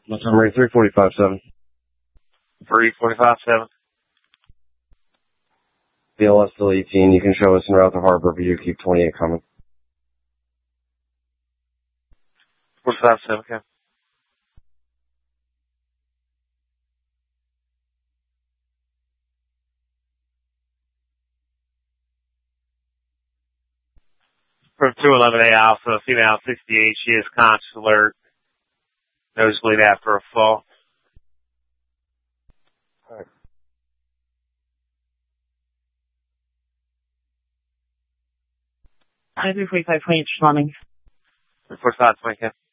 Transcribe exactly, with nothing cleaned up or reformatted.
Montgomery, three forty-five seven. three forty-five seven. B L S still eighteen. You can show us en route to Harbor, but you keep twenty-eight coming. forty-five seven, okay. From two eleven A Alpha, female sixty-eight, she is conscious alert. Nosebleed after a fall. Alright. I three forty-five twenty, responding. three forty-five twenty, okay.